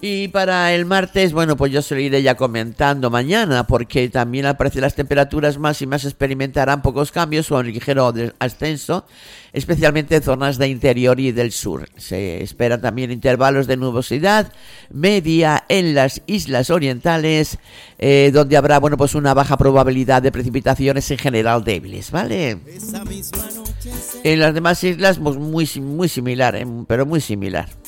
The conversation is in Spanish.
Y para el martes, bueno, pues yo se lo iré ya comentando mañana, porque también al parecer las temperaturas máximas experimentarán pocos cambios o un ligero ascenso, especialmente en zonas de interior y del sur. Se esperan también intervalos de nubosidad media en las islas orientales, donde habrá, bueno, pues una baja probabilidad de precipitaciones en general débiles, ¿vale? En las demás islas, pues muy similar, pero muy similar.